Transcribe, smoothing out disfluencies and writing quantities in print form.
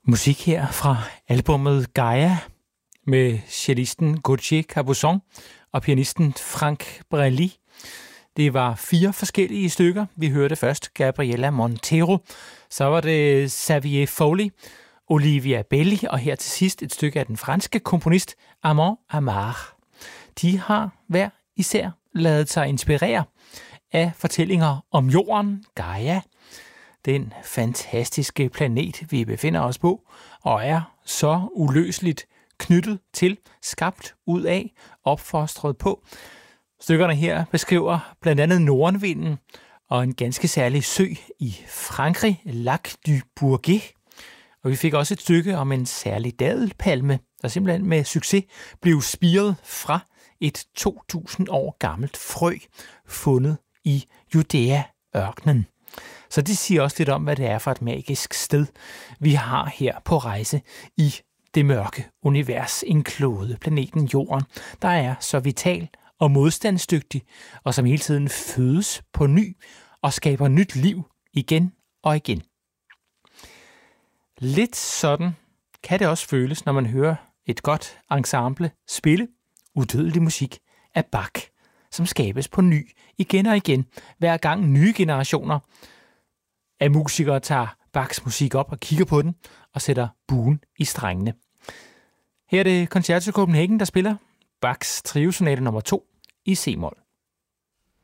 Musik her fra albummet Gaia med cellisten Gauthier Capuçon og pianisten Franck Brely. Det var 4 forskellige stykker. Vi hørte først Gabriela Montero, så var det Xavier Foley, Olivia Belli og her til sidst et stykke af den franske komponist Armand Amar. De har hver især ladet sig inspirere af fortællinger om jorden, Gaia, den fantastiske planet, vi befinder os på, og er så uløseligt knyttet til, skabt ud af, opfostret på. Stykkerne her beskriver blandt andet nordenvinden og en ganske særlig sø i Frankrig, Lac du Bourget. Og vi fik også et stykke om en særlig dadelpalme, der simpelthen med succes blev spiret fra et 2000 år gammelt frø, fundet i Judæa-ørkenen. Så det siger også lidt om, hvad det er for et magisk sted, vi har her på rejse i det mørke univers, en klode, planeten Jorden, der er så vital og modstandsdygtig, og som hele tiden fødes på ny og skaber nyt liv igen og igen. Lidt sådan kan det også føles, når man hører et godt ensemble spille udødelig musik af Bach, som skabes på ny igen og igen, hver gang nye generationer af musikere tager Bachs musik op og kigger på den og sætter buen i strengene. Her er det Concerto Copenhagen, der spiller Bachs Triosonate nummer 2 i C-mol.